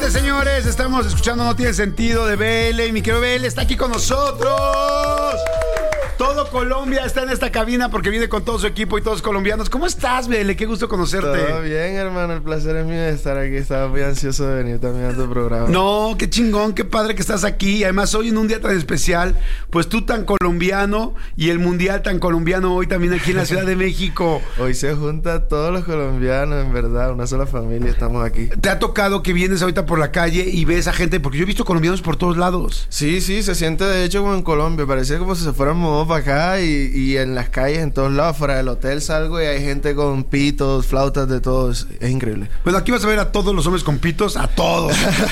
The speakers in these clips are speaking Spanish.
tardes, señores. Estamos escuchando No Tiene Sentido de BL. Y mi querido BL está aquí con nosotros. Todo Colombia está en esta cabina porque viene con todo su equipo y todos colombianos. ¿Cómo estás, BL? Qué gusto conocerte. Todo bien, hermano. El placer es mío de estar aquí. Estaba muy ansioso de venir también a tu programa. No, qué chingón, qué padre que estás aquí. Además, hoy en un día tan especial, pues tú tan colombiano y el mundial tan colombiano hoy también aquí en la Ciudad de México. Hoy se junta todos los colombianos, en verdad. Una sola familia, estamos aquí. ¿Te ha tocado que vienes ahorita por la calle y ves a gente? Porque yo he visto colombianos por todos lados. Sí, se siente de hecho como en Colombia. Parecía como si se fueran movidos para acá y en las calles, en todos lados. Fuera del hotel salgo y hay gente con pitos, flautas, de todo. Es increíble. Bueno, aquí vas a ver a todos los hombres con pitos, a todos.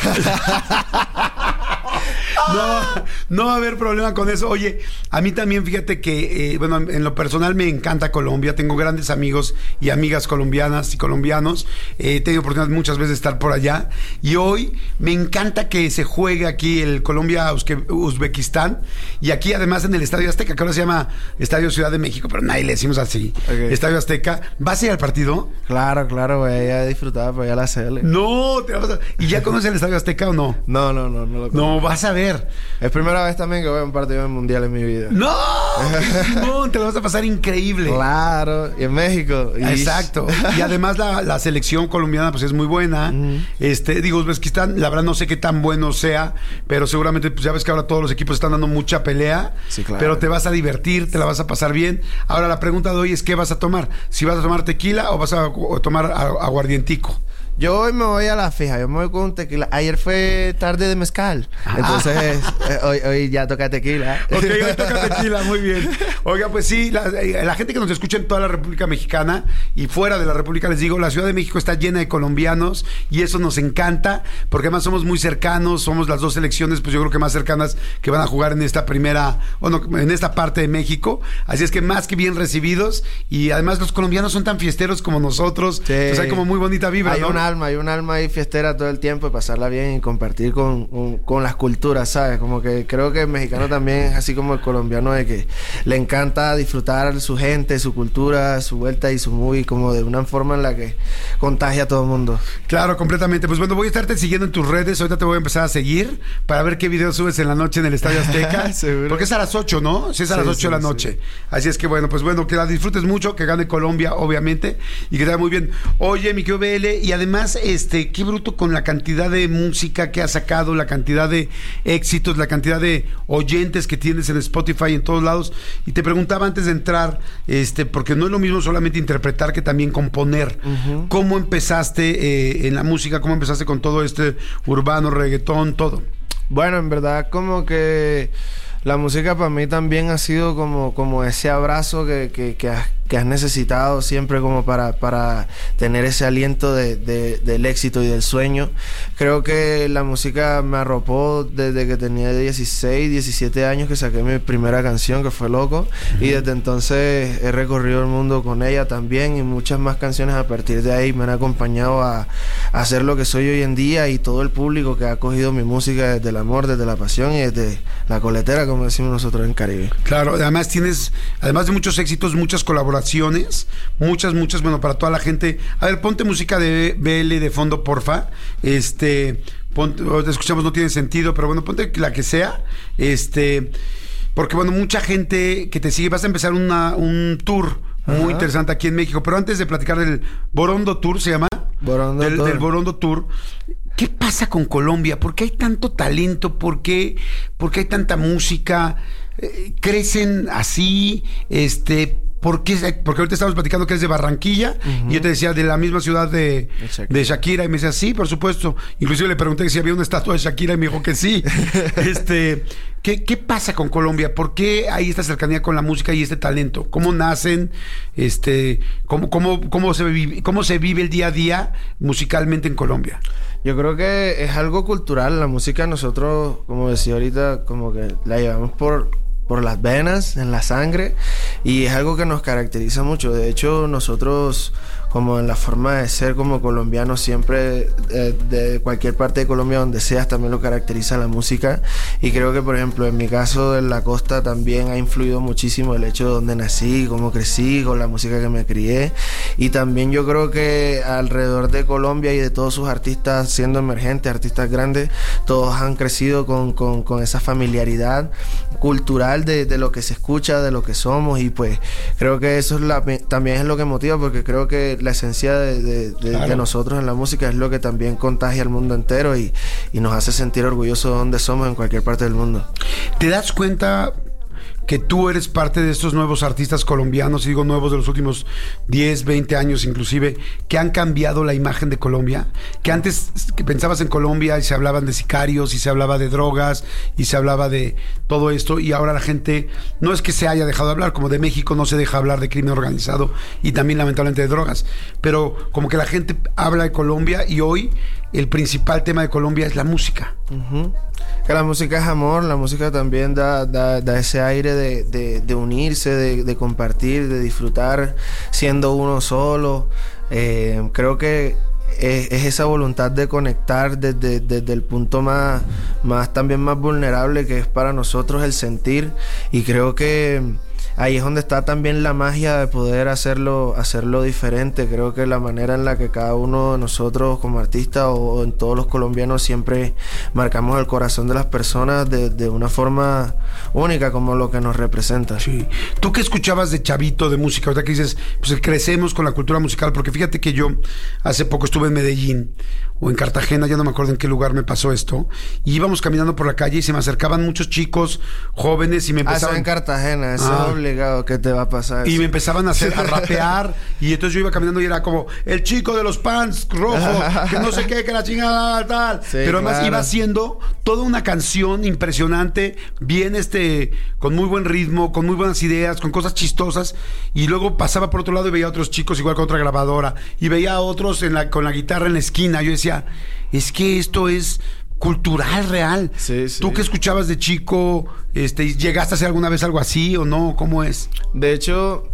No va a haber problema con eso. Oye, a mí también, fíjate que, bueno, en lo personal me encanta Colombia. Tengo grandes amigos y amigas colombianas y colombianos. He tenido oportunidad muchas veces de estar por allá. Y hoy me encanta que se juegue aquí el Colombia-Uzbekistán. Y aquí, además, en el Estadio Azteca, que ahora se llama Estadio Ciudad de México, pero nadie le decimos así. Okay. Estadio Azteca. ¿Vas a ir al partido? Claro, voy a ir a disfrutar, voy a la CL. No, ¿y ya conoces el Estadio Azteca o no? No lo conozco. No, vas a ver. Es primera vez también que voy a un partido del mundial en mi vida. ¡No! ¡No! Te lo vas a pasar increíble. Claro, y en México. Exacto. Y además la selección colombiana pues es muy buena. Digo, Uzbekistán, la verdad no sé qué tan bueno sea, pero seguramente pues ya ves que ahora todos los equipos están dando mucha pelea. Sí, claro. Pero te vas a divertir, te la vas a pasar bien. Ahora la pregunta de hoy es ¿qué vas a tomar? Si vas a tomar tequila o vas a tomar aguardientico. Yo hoy me voy a la fija, yo me voy con un tequila. Ayer fue tarde de mezcal. Entonces, hoy ya toca tequila. Ok, hoy toca tequila, muy bien. Oiga, pues sí, la gente que nos escucha en toda la República Mexicana y fuera de la República, les digo, la Ciudad de México está llena de colombianos y eso nos encanta, porque además somos muy cercanos, somos las dos selecciones, pues yo creo que más cercanas que van a jugar en esta en esta parte de México. Así es que más que bien recibidos, y además los colombianos son tan fiesteros como nosotros. Sí. Pues hay como muy bonita vibra, hay un alma ahí fiestera todo el tiempo, y pasarla bien y compartir con las culturas, ¿sabes? Como que creo que el mexicano también es así como el colombiano, de que le encanta disfrutar su gente, su cultura, su vuelta y su movie, como de una forma en la que contagia a todo el mundo. Claro, completamente. Pues bueno, voy a estarte siguiendo en tus redes. Ahorita te voy a empezar a seguir para ver qué videos subes en la noche en el Estadio Azteca. ¿Seguro? Porque es a las 8, ¿no? Sí, es a las 8 de la noche. Sí. Así es que bueno, pues bueno, que la disfrutes mucho, que gane Colombia, obviamente, y que te vaya muy bien. Oye, mi querido BL, y además, qué bruto con la cantidad de música que has sacado, la cantidad de éxitos, la cantidad de oyentes que tienes en Spotify en todos lados. Y te preguntaba antes de entrar, porque no es lo mismo solamente interpretar que también componer. ¿Cómo empezaste en la música? ¿Cómo empezaste con todo urbano, reggaetón, todo? Bueno, en verdad, como que la música para mí también ha sido como ese abrazo que has necesitado siempre, como para tener ese aliento del éxito y del sueño. Creo que la música me arropó desde que tenía 16, 17 años, que saqué mi primera canción, que fue Loco. Y desde entonces he recorrido el mundo con ella también, y muchas más canciones a partir de ahí me han acompañado a hacer lo que soy hoy en día, y todo el público que ha acogido mi música desde el amor, desde la pasión y desde la coletera, como decimos nosotros en Caribe. Claro, además además de muchos éxitos, muchas colaboraciones, muchas, bueno, para toda la gente. A ver, ponte música de BL de fondo, porfa. Escuchamos No Tiene Sentido, pero bueno, ponte la que sea. Porque bueno, mucha gente que te sigue, vas a empezar un tour muy interesante aquí en México. Pero antes de platicar del Borondo Tour, ¿se llama? Del Borondo Tour. ¿Qué pasa con Colombia? ¿Por qué hay tanto talento? ¿Por qué hay tanta música? ¿Crecen así? Porque ahorita estamos platicando que es de Barranquilla, y yo te decía de la misma ciudad de Shakira, y me decía, sí, por supuesto. Inclusive le pregunté si había una estatua de Shakira y me dijo que sí. ¿Qué pasa con Colombia? ¿Por qué hay esta cercanía con la música y este talento? ¿Cómo nacen? ¿Cómo se vive el día a día musicalmente en Colombia? Yo creo que es algo cultural. La música nosotros, como decía ahorita, como que la llevamos por las venas, en la sangre, y es algo que nos caracteriza mucho. De hecho, nosotros como en la forma de ser como colombiano, siempre de cualquier parte de Colombia donde seas, también lo caracteriza la música. Y creo que, por ejemplo, en mi caso en la costa también ha influido muchísimo el hecho de donde nací, cómo crecí, con la música que me crié. Y también yo creo que alrededor de Colombia y de todos sus artistas siendo emergentes, artistas grandes, todos han crecido con esa familiaridad cultural de lo que se escucha, de lo que somos. Y pues creo que eso también es lo que motiva, porque creo que la esencia de nosotros en la música es lo que también contagia al mundo entero y nos hace sentir orgullosos de donde somos en cualquier parte del mundo. ¿Te das cuenta que tú eres parte de estos nuevos artistas colombianos, y digo nuevos de los últimos 10, 20 años inclusive, que han cambiado la imagen de Colombia? Que antes que pensabas en Colombia y se hablaban de sicarios y se hablaba de drogas y se hablaba de todo esto, y ahora la gente, no es que se haya dejado de hablar, como de México no se deja hablar de crimen organizado y también lamentablemente de drogas, pero como que la gente habla de Colombia y hoy el principal tema de Colombia es la música. Que la música es amor, la música también da ese aire de unirse, de compartir, de disfrutar siendo uno solo. Creo que es esa voluntad de conectar desde el punto más también más vulnerable, que es para nosotros el sentir. Y creo que ahí es donde está también la magia de poder hacerlo diferente. Creo que la manera en la que cada uno de nosotros como artistas o en todos los colombianos siempre marcamos el corazón de las personas de una forma única, como lo que nos representa. Sí. ¿Tú qué escuchabas de chavito de música? Ahorita que dices, pues crecemos con la cultura musical, porque fíjate que yo hace poco estuve en Medellín o en Cartagena, ya no me acuerdo en qué lugar me pasó esto, y íbamos caminando por la calle y se me acercaban muchos chicos jóvenes y me empezaban... en Cartagena, eso es obligado que te va a pasar. Y eso. me empezaban a rapear, y entonces yo iba caminando y era como el chico de los pants rojos, que no sé qué, que la chingada tal. Sí, pero además iba haciendo toda una canción impresionante, bien con muy buen ritmo, con muy buenas ideas, con cosas chistosas, y luego pasaba por otro lado y veía a otros chicos igual con otra grabadora, y veía a otros con la guitarra en la esquina. Yo decía, es que esto es cultural real. Sí, sí. ¿Tú qué escuchabas de chico? ¿Llegaste a hacer alguna vez algo así o no? ¿Cómo es? De hecho,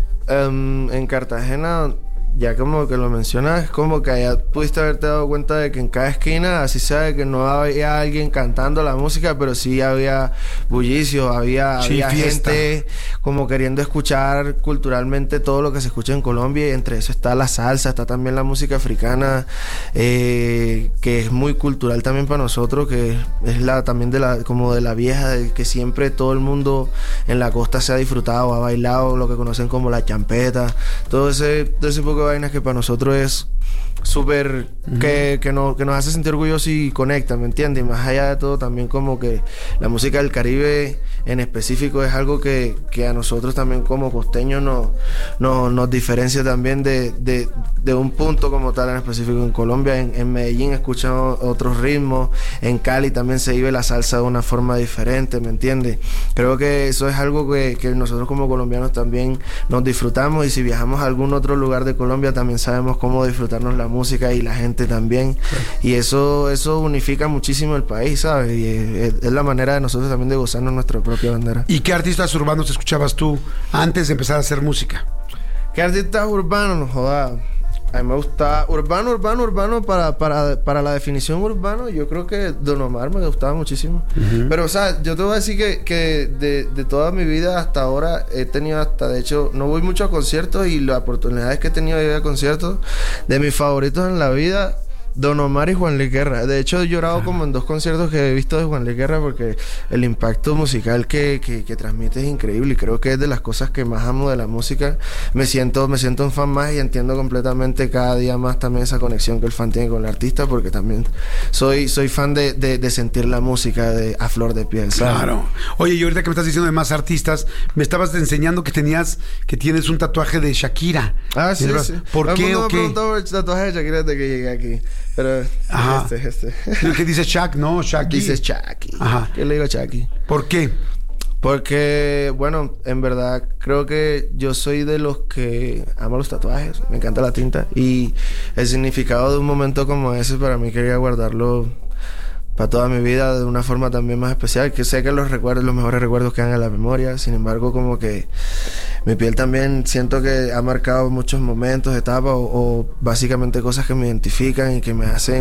en Cartagena, ya como que lo mencionas, como que allá pudiste haberte dado cuenta de que en cada esquina, así sea de que no había alguien cantando la música, pero sí había bullicio, había gente como queriendo escuchar culturalmente todo lo que se escucha en Colombia, y entre eso está la salsa, está también la música africana, que es muy cultural también para nosotros, que es también como de la vieja, de que siempre todo el mundo en la costa se ha disfrutado, ha bailado lo que conocen como la champeta, todo ese poco de vainas que para nosotros es súper que nos hace sentir orgullosos y conecta, ¿me entiendes? Y más allá de todo, también como que la música del Caribe en específico es algo que a nosotros también como costeños nos diferencia también de un punto como tal en específico. En Colombia, en Medellín escuchan otros ritmos, en Cali también se vive la salsa de una forma diferente, ¿me entiendes? Creo que eso es algo que nosotros como colombianos también nos disfrutamos, y si viajamos a algún otro lugar de Colombia también sabemos cómo disfrutarnos la música y la gente también. Y eso unifica muchísimo el país, ¿sabes? Y es la manera de nosotros también de gozarnos nuestra propia bandera. ¿Y qué artistas urbanos escuchabas tú antes de empezar a hacer música? ¿Qué artistas urbanos? No joda. A mí me gusta urbano para la definición urbano. Yo creo que Don Omar me gustaba muchísimo. Pero, o sea, yo te voy a decir que de toda mi vida hasta ahora he tenido de hecho, no voy mucho a conciertos, y las oportunidades que he tenido de ir a conciertos, de mis favoritos en la vida, Don Omar y Juan Luis Guerra. De hecho, he llorado como en 2 conciertos que he visto de Juan Luis Guerra, porque el impacto musical que transmite es increíble, y creo que es de las cosas que más amo de la música. Me siento un fan más, y entiendo completamente cada día más también esa conexión que el fan tiene con el artista, porque también soy fan de sentir la música a flor de piel, ¿sabes? Claro. Oye, y ahorita que me estás diciendo de más artistas, me estabas enseñando que tienes un tatuaje de Shakira. Ah, sí, sí. ¿Por qué o qué? Me preguntó por el tatuaje de Shakira desde que llegué aquí. Pero este. ¿Qué dice Shak, no? Shaki. Dice Shaki. Ajá. ¿Qué le digo a Shaki? ¿Por qué? Porque, bueno, en verdad creo que yo soy de los que amo los tatuajes. Me encanta la tinta. Y el significado de un momento como ese, para mí, quería guardarlo toda mi vida de una forma también más especial, que sé que los mejores recuerdos quedan en la memoria. Sin embargo, como que mi piel también siento que ha marcado muchos momentos, etapas o básicamente cosas que me identifican y que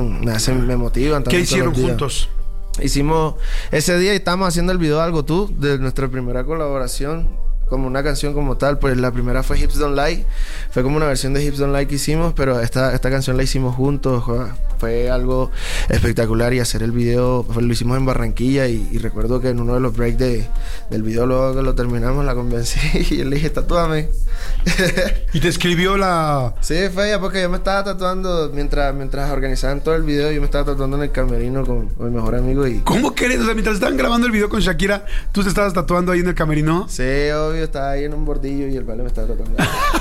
me motivan. ¿Qué hicieron juntos? Hicimos ese día y estábamos haciendo el video de Algo Tú, de nuestra primera colaboración, como una canción como tal. Pues la primera fue Hips Don't Lie, fue como una versión de Hips Don't Lie que hicimos, pero esta canción la hicimos juntos. Fue algo espectacular, y hacer el video lo hicimos en Barranquilla, y recuerdo que en uno de los breaks del video, luego que lo terminamos, la convencí y yo le dije, tatúame. ¿Y te escribió la...? Sí, fue ella, porque yo me estaba tatuando mientras organizaban todo el video. Yo me estaba tatuando en el camerino con mi mejor amigo. ¿Cómo querés? O sea, mientras estaban grabando el video con Shakira, ¿tú te estabas tatuando ahí en el camerino? Sí, obvio, estaba ahí en un bordillo y el vale me estaba tatuando.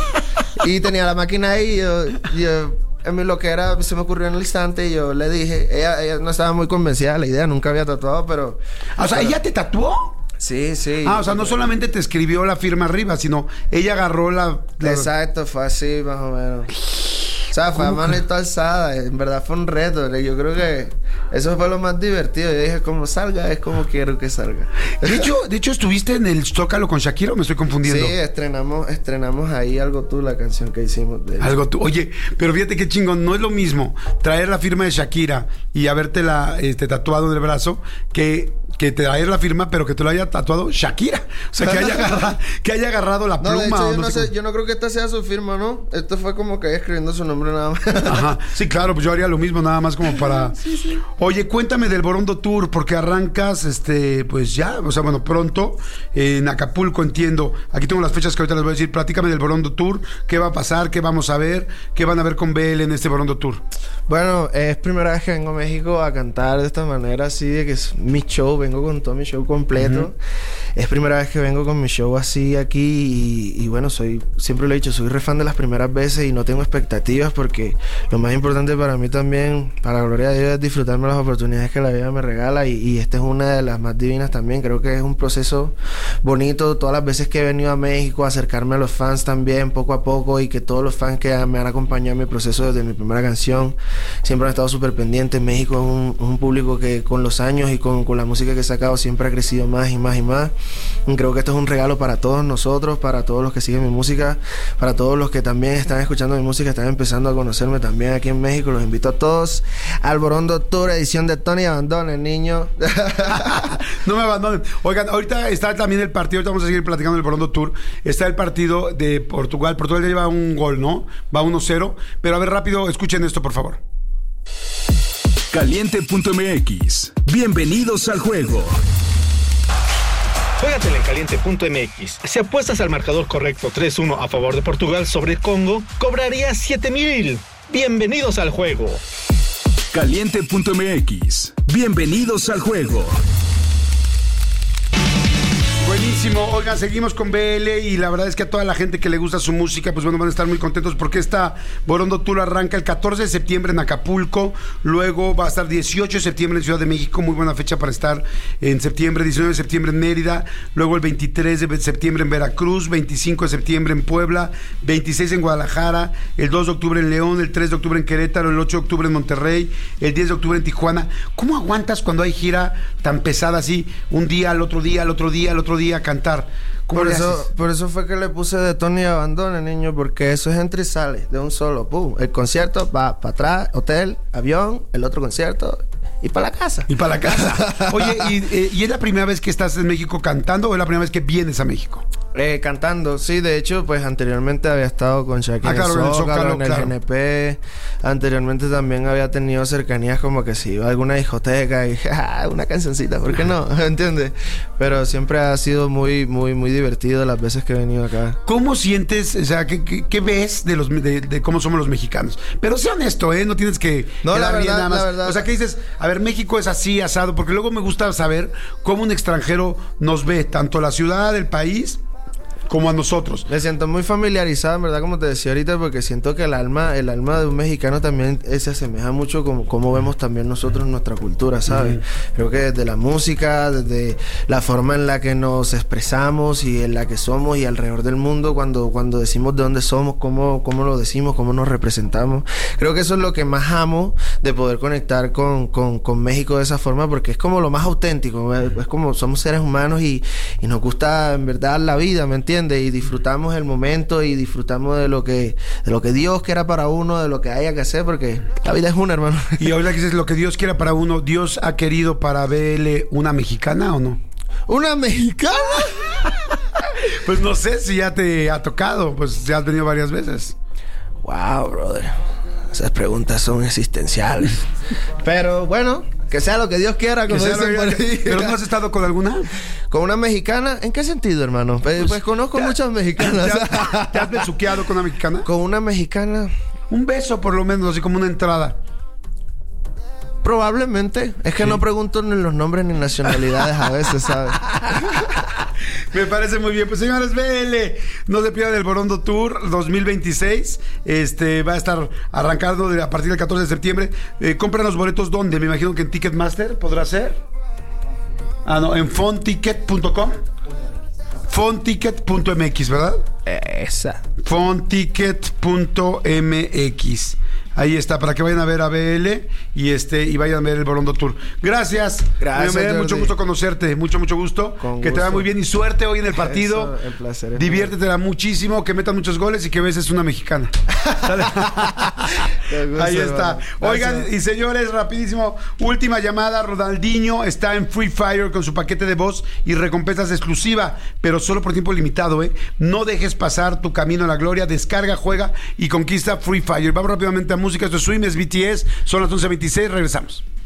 Y tenía la máquina ahí, y yo en mi loquera se me ocurrió en el instante, y yo le dije, ella no estaba muy convencida de la idea, nunca había tatuado, pero... O sea, ¿ella te tatuó? Sí. O sea, no solamente te escribió la firma arriba, sino ella agarró la... Exacto, fue así más o menos. O sea, fue a manito alzada. En verdad fue un reto. Yo creo que eso fue lo más divertido. Yo dije, como salga, es como quiero que salga. De hecho, ¿estuviste en el Zócalo con Shakira o me estoy confundiendo? Sí, estrenamos ahí Algo Tú, la canción que hicimos de... Algo Tú. Oye, pero fíjate qué chingón. No es lo mismo traer la firma de Shakira y habértela tatuado en el brazo que traer la firma, pero que te lo haya tatuado Shakira. O sea, que haya agarrado la pluma. No, de hecho, yo no creo que esta sea su firma, ¿no? Esto fue como que escribiendo su nombre nada más. Ajá. Sí, claro, pues yo haría lo mismo, nada más como para... Sí. Oye, cuéntame del Borondo Tour, porque arrancas, pues ya, o sea, bueno, pronto, en Acapulco, entiendo. Aquí tengo las fechas que ahorita les voy a decir. Platícame del Borondo Tour, qué va a pasar, qué vamos a ver, qué van a ver con BL en este Borondo Tour. Bueno, es primera vez que vengo a México a cantar de esta manera, así de que es mi show, vengo con todo mi show completo. Uh-huh. Es primera vez que vengo con mi show así aquí, y bueno, siempre lo he dicho, soy re fan de las primeras veces y no tengo expectativas, porque lo más importante para mí también, para la gloria de Dios, es disfrutarme las oportunidades que la vida me regala, y esta es una de las más divinas también. Creo que es un proceso bonito, todas las veces que he venido a México, acercarme a los fans también poco a poco, y que todos los fans que me han acompañado en mi proceso desde mi primera canción siempre han estado súper pendientes. México es un público que con los años y con la música que he sacado siempre ha crecido más y más y más. Y creo que esto es un regalo para todos nosotros, para todos los que siguen mi música, para todos los que también están escuchando mi música, están empezando a conocerme también aquí en México. Los invito a todos al Borondo Tour, edición de Tony Abandonen, niño. No me abandonen. Oigan, ahorita está también el partido, ahorita vamos a seguir platicando del Borondo Tour. Está el partido de Portugal. Portugal ya lleva un gol, ¿no? Va 1-0. Pero a ver, rápido, escuchen esto, por favor. Caliente.mx. Bienvenidos al juego. Juégatela en Caliente.mx. Si apuestas al marcador correcto 3-1 a favor de Portugal sobre Congo, cobrarías 7,000. Bienvenidos al juego. Caliente.mx. Bienvenidos al juego. Buenísimo. Oigan, seguimos con BL, y la verdad es que a toda la gente que le gusta su música, pues bueno, van a estar muy contentos, porque esta Borondo Tour arranca el 14 de septiembre en Acapulco, luego va a estar 18 de septiembre en Ciudad de México, muy buena fecha para estar en septiembre, 19 de septiembre en Mérida, luego el 23 de septiembre en Veracruz, 25 de septiembre en Puebla, 26 en Guadalajara, el 2 de octubre en León, el 3 de octubre en Querétaro, el 8 de octubre en Monterrey, el 10 de octubre en Tijuana. ¿Cómo aguantas cuando hay gira tan pesada así, un día, al otro día, al otro día, al otro día a cantar? Por eso fue que le puse de Tony Abandone, niño, porque eso es entra y sale de un solo. ¡Pum! El concierto va para atrás, hotel, avión, el otro concierto y para la casa. Oye, ¿y es la primera vez que estás en México cantando o es la primera vez que vienes a México? Cantando, sí, de hecho, pues anteriormente había estado con Shakira en el Zócalo, en el GNP. Anteriormente también había tenido cercanías, como que si iba a alguna discoteca y una cancioncita, ¿por qué no? ¿Entiendes? Pero siempre ha sido muy, muy, muy divertido las veces que he venido acá. ¿Cómo sientes, o sea, qué ves de cómo somos los mexicanos? Pero sé honesto, no tienes que la verdad, bien nada más. La verdad. O sea, ¿qué dices? A ver, México es así, asado, porque luego me gusta saber cómo un extranjero nos ve, tanto la ciudad, el país, como a nosotros. Me siento muy familiarizado, en verdad, como te decía ahorita, porque siento que el alma de un mexicano también se asemeja mucho como vemos también nosotros nuestra cultura, ¿sabes? Creo que desde la música, desde la forma en la que nos expresamos y en la que somos y alrededor del mundo, cuando decimos de dónde somos, cómo lo decimos, cómo nos representamos. Creo que eso es lo que más amo de poder conectar con México de esa forma, porque es como lo más auténtico, es como somos seres humanos y nos gusta en verdad la vida, ¿me entiendes? Y disfrutamos el momento y disfrutamos de lo que Dios quiera para uno, de lo que haya que hacer, porque la vida es una, hermano. Y ahora que dices lo que Dios quiera para uno, ¿Dios ha querido para BL una mexicana o no? ¿Una mexicana? Pues no sé si ya te ha tocado, pues ya has venido varias veces. Wow, brother. Esas preguntas son existenciales. Pero bueno, que sea lo que Dios quiera, como dicen por ahí. ¿Pero no has estado con alguna? ¿Con una mexicana? ¿En qué sentido, hermano? Pues conozco muchas mexicanas. ¿Te has besuqueado con una mexicana? ¿Con una mexicana? Un beso, por lo menos, así como una entrada. Probablemente. Es que no pregunto ni los nombres ni nacionalidades a veces, ¿sabes? Me parece muy bien. Pues señores, BL, no se pierdan el Borondo Tour 2026. Va a estar arrancando a partir del 14 de septiembre. Compren los boletos, ¿dónde? Me imagino que en Ticketmaster podrá ser. No, en fonticket.com. Fonticket.mx, ¿verdad? Esa. Fonticket.mx. Ahí está, para que vayan a ver a BL y vayan a ver el Borondo Tour. Gracias. Gracias. Me da mucho gusto conocerte, mucho gusto. Con que gusto. te va muy bien y suerte hoy en el partido. Eso, el placer es Diviértetela muchísimo, que metan muchos goles y que beses una mexicana. Gusto, Ahí está. hermano. Oigan, Gracias. y señores, rapidísimo, última llamada. Ronaldinho está en Free Fire con su paquete de voz y recompensas exclusiva, pero solo por tiempo limitado, ¿eh? No dejes pasar tu camino a la gloria. Descarga, juega y conquista Free Fire. Vamos rápidamente a música. Esto es Swim, es BTS. Son las 11:26. Regresamos.